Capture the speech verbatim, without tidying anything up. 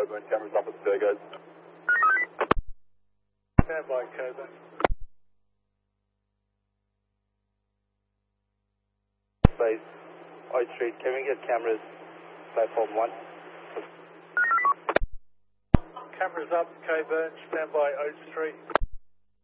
Coburn, cameras up at there, guys. Stand by, Coburn. Base, Oid Street, can we get cameras, platform one? Cameras up, Coburn, stand by, Oak Street.